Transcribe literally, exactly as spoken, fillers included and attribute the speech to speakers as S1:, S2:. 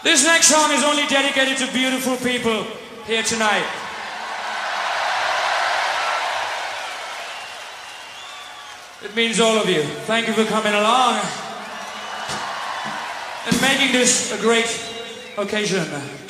S1: This next song is only dedicated to beautiful people here tonight. It means all of you. Thank you for coming along and making this a great occasion.